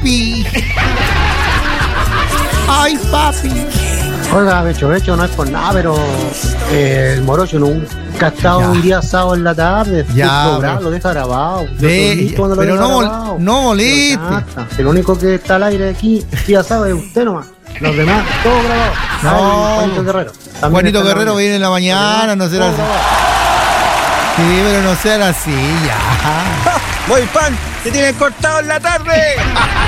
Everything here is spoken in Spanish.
papi. Ay, papi. Oiga, Becho, no es por nada, pero el Morocho nunca ha estado Ya. un día sábado en la tarde. Ya, Lo deja grabado. Pero no moleste. El único que está al aire aquí, día sábado, es usted nomás. Los demás, todo grabado. No. Ay, Juanito Guerrero. También Juanito está en la Guerrero mañana. viene en la mañana, no será Todo así. grabado. Sí, pero no sean así, ya. Voy pan, te tienen cortado en la tarde.